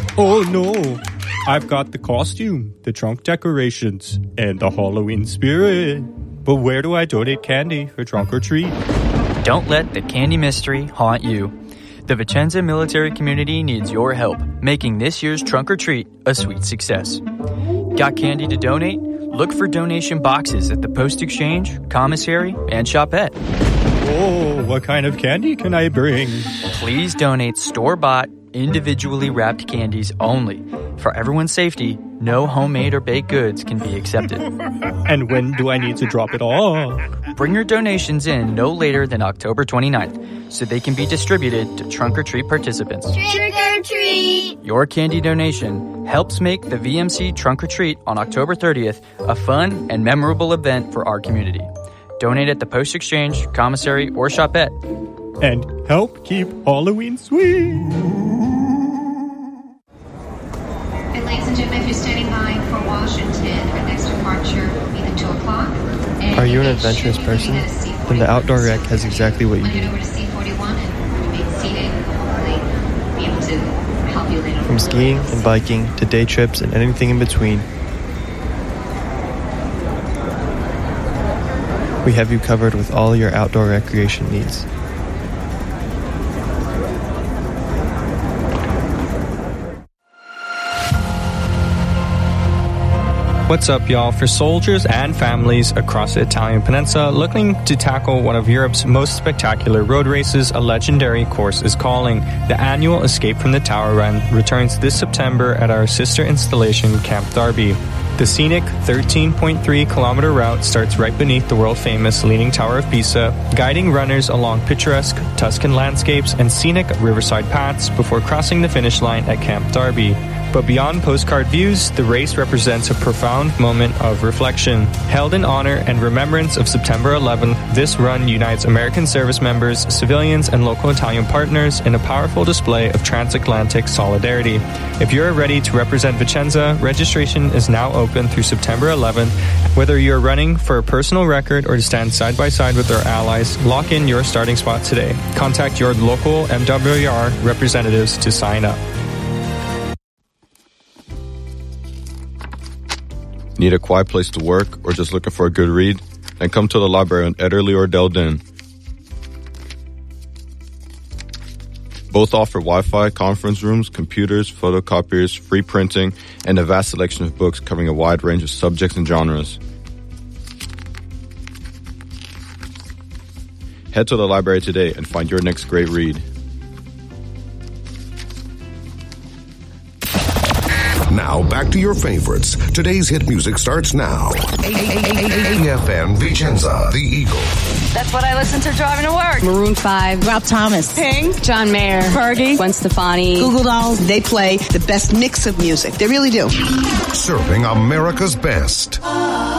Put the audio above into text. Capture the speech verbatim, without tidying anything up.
Oh no, I've got the costume, the trunk decorations, and the Halloween spirit. But where do I donate candy for trunk or treat? Don't let the candy mystery haunt you. The Vicenza military community needs your help, making this year's trunk or treat a sweet success. Got candy to donate? Look for donation boxes at the Post Exchange, Commissary, and Shopette. Oh, what kind of candy can I bring? Please donate store-bought, individually wrapped candies only. For everyone's safety, no homemade or baked goods can be accepted. And when do I need to drop it off? Bring your donations in no later than October twenty-ninth, so they can be distributed to trunk or treat participants. Trick or treat! Your candy donation helps make the V M C Trunk or Treat on October thirtieth a fun and memorable event for our community. Donate at the Post Exchange, Commissary, or Shopette. And help keep Halloween sweet. And ladies and gentlemen, if you're standing by for Washington, our next departure will be the two o'clock. And Are you an adventurous person? Then the Outdoor Rec has exactly what you When you need. get over to C forty-one and remain seated, hopefully be able to help you later. From skiing and biking to day trips and anything in between, we have you covered with all your outdoor recreation needs. What's up, y'all? For soldiers and families across the Italian peninsula looking to tackle one of Europe's most spectacular road races, a legendary course is calling. The annual Escape from the Tower Run returns this September at our sister installation, Camp Darby. The scenic thirteen point three kilometer route starts right beneath the world-famous Leaning Tower of Pisa, guiding runners along picturesque Tuscan landscapes and scenic riverside paths before crossing the finish line at Camp Darby. But beyond postcard views, the race represents a profound moment of reflection. Held in honor and remembrance of September eleventh, this run unites American service members, civilians, and local Italian partners in a powerful display of transatlantic solidarity. If you're ready to represent Vicenza, registration is now open through September eleventh. Whether you're running for a personal record or to stand side by side with our allies, lock in your starting spot today. Contact your local M W R representatives to sign up. Need a quiet place to work or just looking for a good read? Then come to the library on Ederle or Delden. Both offer Wi-Fi, conference rooms, computers, photocopiers, free printing, and a vast selection of books covering a wide range of subjects and genres. Head to the library today and find your next great read. Now, back to your favorites. Today's hit music starts now. A F M Vicenza, The Eagle. That's what I listen to driving to work. Maroon five, Rob Thomas, Pink, John Mayer, Fergie, Gwen Stefani, Google Dolls. They play the best mix of music. They really do. Serving America's best.